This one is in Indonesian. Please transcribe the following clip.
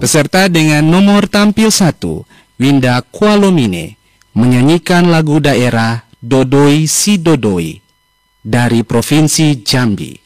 Peserta dengan nomor tampil 1, Winda Kualomine, menyanyikan lagu daerah Dodoi Si Dodoi dari Provinsi Jambi.